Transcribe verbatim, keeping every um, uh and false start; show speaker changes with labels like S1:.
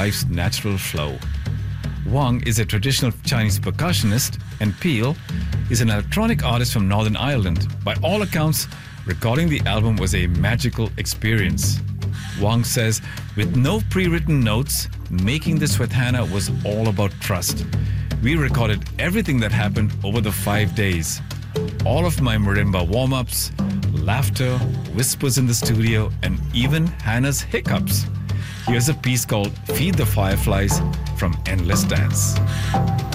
S1: life's natural flow. Wang is a traditional Chinese percussionist, and Peel is an electronic artist from Northern Ireland. By all accounts, recording the album was a magical experience. Wang says, with no pre-written notes, making the Swathana was all about trust. We recorded everything that happened over the five days. All of my marimba warm-ups, laughter, whispers in the studio, and even Hannah's hiccups. Here's a piece called Feed the Fireflies from Endless Dance.